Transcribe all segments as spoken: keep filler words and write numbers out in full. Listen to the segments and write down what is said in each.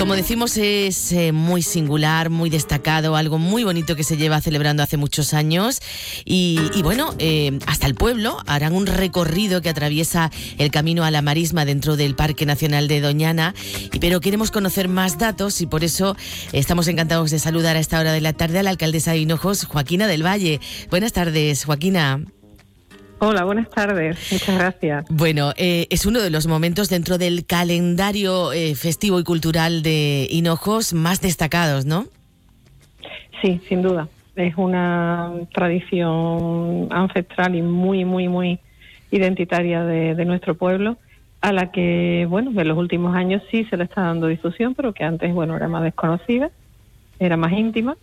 como decimos, es eh, muy singular, muy destacado, algo muy bonito que se lleva celebrando hace muchos años. Y, y bueno, eh, hasta el pueblo harán un recorrido que atraviesa el camino a la marisma dentro del Parque Nacional de Doñana. Y, pero queremos conocer más datos y por eso estamos encantados de saludar a esta hora de la tarde a la alcaldesa de Hinojos, Joaquina del Valle. Buenas tardes, Joaquina. Hola, buenas tardes. Muchas gracias. Bueno, eh, es uno de los momentos dentro del calendario eh, festivo y cultural de Hinojos más destacados, ¿no? Sí, sin duda. Es una tradición ancestral y muy, muy, muy identitaria de, de nuestro pueblo, a la que, bueno, en los últimos años sí se le está dando difusión, pero que antes, bueno, era más desconocida, era más íntima.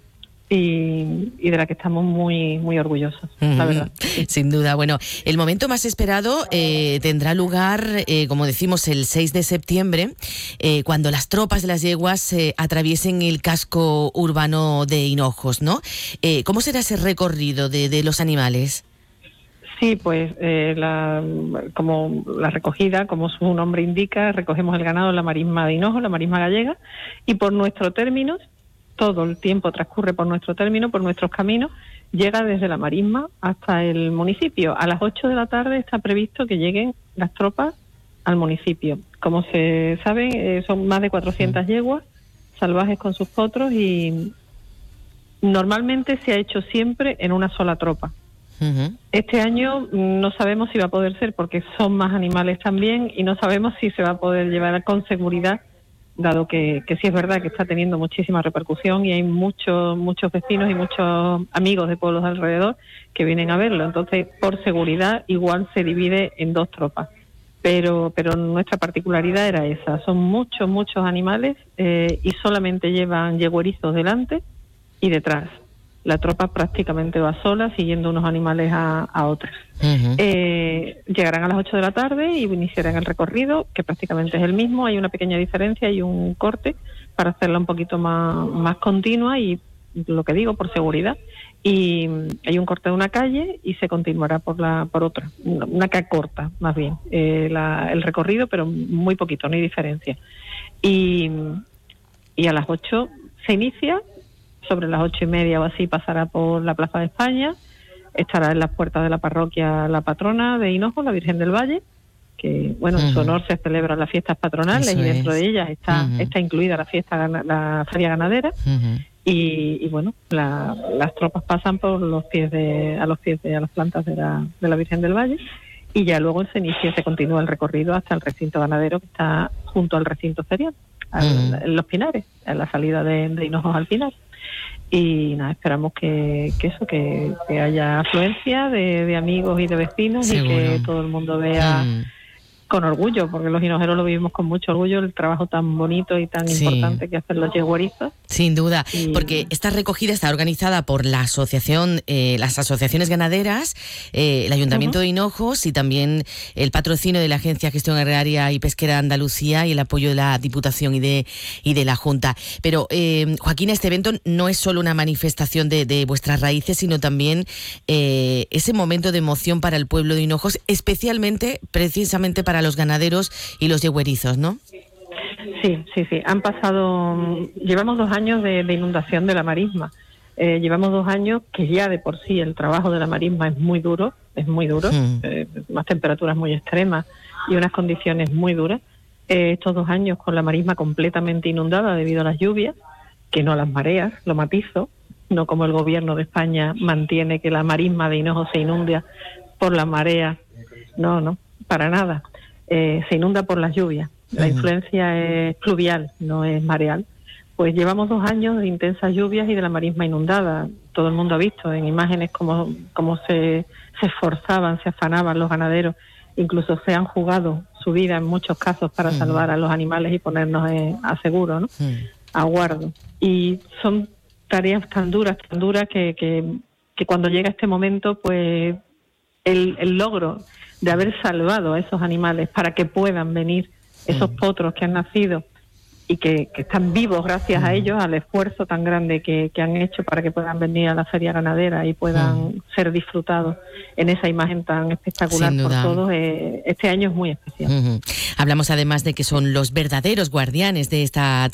Y, y de la que estamos muy muy orgullosos, uh-huh. La verdad. Sí. Sin duda. Bueno, el momento más esperado eh, tendrá lugar, eh, como decimos, el seis de septiembre, eh, cuando las tropas de las yeguas eh, atraviesen el casco urbano de Hinojos, ¿no? Eh, ¿Cómo será ese recorrido de, de los animales? Sí, pues eh, la, como la recogida, como su nombre indica, recogemos el ganado en la marisma de Hinojos, la marisma gallega, y por nuestro término, todo el tiempo transcurre por nuestro término, por nuestros caminos, llega desde la marisma hasta el municipio. A las ocho de la tarde está previsto que lleguen las tropas al municipio. Como se sabe, eh, son más de cuatrocientas yeguas salvajes con sus potros y normalmente se ha hecho siempre en una sola tropa. Uh-huh. Este año no sabemos si va a poder ser porque son más animales también y no sabemos si se va a poder llevar con seguridad, dado que, que sí es verdad que está teniendo muchísima repercusión y hay muchos muchos vecinos y muchos amigos de pueblos alrededor que vienen a verlo. Entonces, por seguridad, igual se divide en dos tropas. Pero pero nuestra particularidad era esa. Son muchos, muchos animales eh, y solamente llevan yeguerizos delante y detrás. La tropa prácticamente va sola, siguiendo unos animales a, a otros. Uh-huh. Eh, llegarán a las ocho de la tarde y iniciarán el recorrido, que prácticamente es el mismo. Hay una pequeña diferencia y un corte para hacerla un poquito más, más continua y, lo que digo, por seguridad. Y hay un corte de una calle y se continuará por la por otra, una, una calle corta, más bien, eh, la, el recorrido, pero muy poquito, no hay diferencia. Y, y a las ocho se inicia. Sobre las ocho y media o así pasará por la Plaza de España, estará en las puertas de la parroquia la patrona de Hinojos, la Virgen del Valle, que bueno, uh-huh. En su honor se celebran las fiestas patronales. Eso y dentro es. de ellas está uh-huh. está incluida la fiesta, la feria ganadera, uh-huh. y, y bueno, la, las tropas pasan por los pies de, a los pies de a las plantas de la, de la Virgen del Valle y ya luego se inicia, se continúa el recorrido hasta el recinto ganadero que está junto al recinto ferial, al, uh-huh. en Los Pinares, en la salida de, de Hinojos al Pinar. Y nada, esperamos que, que eso, que, que haya afluencia de, de amigos y de vecinos. Seguro. Y que todo el mundo vea mm. con orgullo, porque los hinojeros lo vivimos con mucho orgullo, el trabajo tan bonito y tan sí. importante que hacen los yeguerizos. Sin duda, y... porque esta recogida está organizada por la asociación, eh, las asociaciones ganaderas, eh, el Ayuntamiento uh-huh. de Hinojos y también el patrocinio de la Agencia de Gestión Agraria y Pesquera Andalucía y el apoyo de la Diputación y de y de la Junta. Pero, eh, Joaquina, este evento no es solo una manifestación de, de vuestras raíces, sino también eh, ese momento de emoción para el pueblo de Hinojos, especialmente, precisamente para los ganaderos y los yeguerizos, ¿no? Sí, sí, sí. Han pasado, llevamos dos años de, de inundación de la marisma. Eh, llevamos dos años que ya de por sí el trabajo de la marisma es muy duro, es muy duro, sí. eh, unas temperaturas muy extremas y unas condiciones muy duras. Eh, estos dos años con la marisma completamente inundada debido a las lluvias, que no a las mareas, lo matizo, no como el gobierno de España mantiene que la marisma de Hinojos se inunda por las mareas. No, no, para nada. Eh, se inunda por las lluvias. La influencia es pluvial, no es mareal. Pues llevamos dos años de intensas lluvias y de la marisma inundada. Todo el mundo ha visto en imágenes cómo, cómo se, se esforzaban, se afanaban los ganaderos. Incluso se han jugado su vida en muchos casos para uh-huh. salvar a los animales y ponernos eh, a seguro, ¿no? Uh-huh. A guardo. Y son tareas tan duras, tan duras que, que, que cuando llega este momento, pues el, el logro de haber salvado a esos animales para que puedan venir esos potros que han nacido y que, que están vivos gracias a ellos, al esfuerzo tan grande que, que han hecho para que puedan venir a la feria ganadera y puedan mm. ser disfrutados en esa imagen tan espectacular por todos. Eh, este año es muy especial. Uh-huh. Hablamos además de que son los verdaderos guardianes de esta